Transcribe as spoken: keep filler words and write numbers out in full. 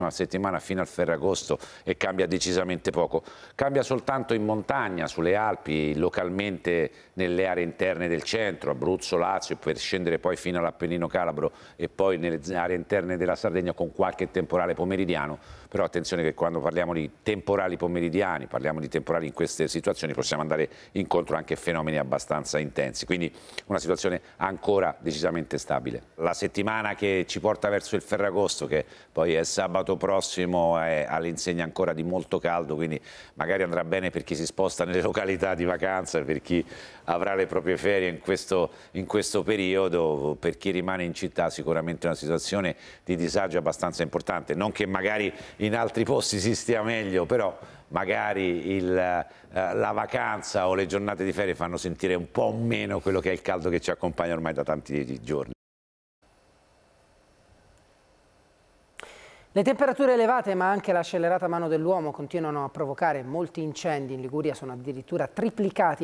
una settimana fino al Ferragosto e cambia decisamente poco. Cambia soltanto in montagna, sulle Alpi, localmente nelle aree interne del centro, Abruzzo, Lazio, per scendere poi fino all'Appennino Calabro e poi nelle aree interne della Sardegna con qualche temporale pomeridiano. Però attenzione che quando parliamo di temporali pomeridiani, parliamo di temporali in queste situazioni, possiamo andare incontro anche a fenomeni abbastanza intensi, quindi una situazione ancora decisamente stabile. La settimana che ci porta verso il Ferragosto, che poi è sabato prossimo, è all'insegna ancora di molto caldo, quindi magari andrà bene per chi si sposta nelle località di vacanza, per chi avrà le proprie ferie in questo, in questo periodo. Per chi rimane in città sicuramente una situazione di disagio abbastanza importante, non che magari in altri posti si stia meglio, però magari il, eh, la vacanza o le giornate di ferie fanno sentire un po' meno quello che è il caldo che ci accompagna ormai da tanti giorni. Le temperature elevate ma anche la scellerata mano dell'uomo continuano a provocare molti incendi. In Liguria sono addirittura triplicati